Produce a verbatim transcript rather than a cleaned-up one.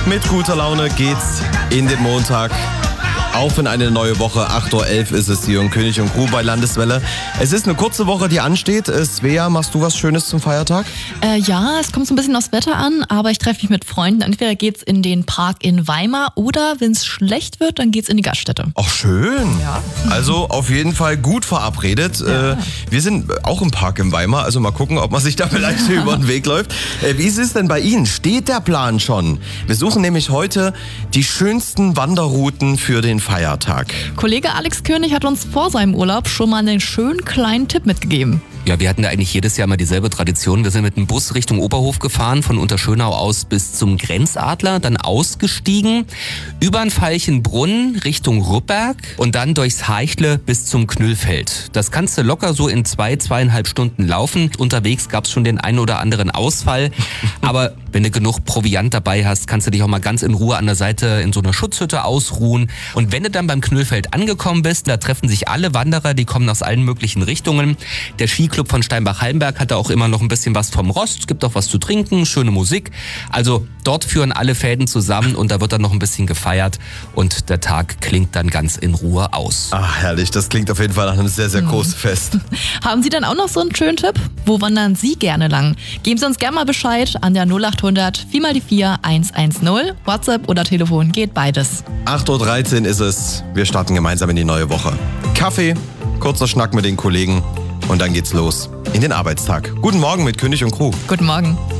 Mit guter Laune geht's in den Montag. Auf in eine neue Woche. acht Uhr elf ist es hier in König und Crew bei Landeswelle. Es ist eine kurze Woche, die ansteht. Svea, machst du was Schönes zum Feiertag? Äh, ja, es kommt so ein bisschen aufs Wetter an, aber ich treffe mich mit Freunden. Entweder geht's in den Park in Weimar oder wenn es schlecht wird, dann geht's in die Gaststätte. Ach, schön. Ja. Also auf jeden Fall gut verabredet. Ja. Äh, wir sind auch im Park in Weimar, also mal gucken, ob man sich da vielleicht über den Weg läuft. Äh, wie ist es denn bei Ihnen? Steht der Plan schon? Wir suchen nämlich heute die schönsten Wanderrouten für den Feiertag. Kollege Alex König hat uns vor seinem Urlaub schon mal einen schönen kleinen Tipp mitgegeben. Ja, wir hatten da eigentlich jedes Jahr mal dieselbe Tradition. Wir sind mit dem Bus Richtung Oberhof gefahren, von Unterschönau aus bis zum Grenzadler, dann ausgestiegen, über den Veilchenbrunn Richtung Rupperg und dann durchs Haichle bis zum Knüllfeld. Das kannst du locker so in zwei, zweieinhalb Stunden laufen. Unterwegs gab's schon den einen oder anderen Ausfall, aber wenn du genug Proviant dabei hast, kannst du dich auch mal ganz in Ruhe an der Seite in so einer Schutzhütte ausruhen. Und wenn du dann beim Knüllfeld angekommen bist, da treffen sich alle Wanderer, die kommen aus allen möglichen Richtungen. Der Skiclub von Steinbach-Hallenberg hat da auch immer noch ein bisschen was vom Rost. Es gibt auch was zu trinken, schöne Musik. Also dort führen alle Fäden zusammen und da wird dann noch ein bisschen gefeiert und der Tag klingt dann ganz in Ruhe aus. Ach, herrlich. Das klingt auf jeden Fall nach einem sehr, sehr großen Fest. Haben Sie dann auch noch so einen schönen Tipp? Wo wandern Sie gerne lang? Geben Sie uns gerne mal Bescheid an der null acht hundert vier mal die vier eins eins null. WhatsApp oder Telefon geht beides. acht Uhr dreizehn ist es. Wir starten gemeinsam in die neue Woche. Kaffee, kurzer Schnack mit den Kollegen und dann geht's los in den Arbeitstag. Guten Morgen mit König und Crew. Guten Morgen.